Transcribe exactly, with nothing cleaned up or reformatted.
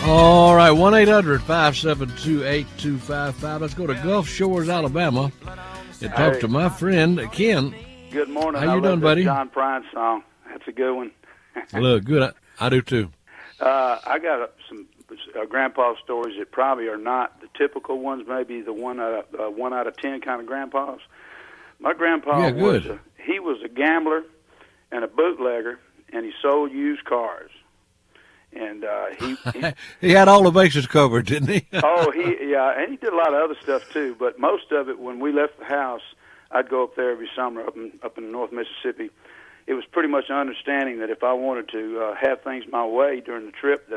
All right, one eight hundred five seven two eight two five five. Let's go to Gulf Shores, Alabama, and talk Hey. to my friend Ken. Good morning. How you I love doing, this buddy? John Prine song. That's a good one. Look, good. I, I do too. Uh, I got uh, some uh, grandpa stories that probably are not the typical ones. Maybe the one out of, uh, one out of ten kind of grandpas. My grandpa Yeah, was good. a, he was a gambler and a bootlegger, and he sold used cars. And uh, he, he He had all the bases covered, didn't he? oh he yeah, and he did a lot of other stuff too. But most of it, when we left the house, I'd go up there every summer up in up in North Mississippi. It was pretty much an understanding that if I wanted to uh, have things my way during the trip, that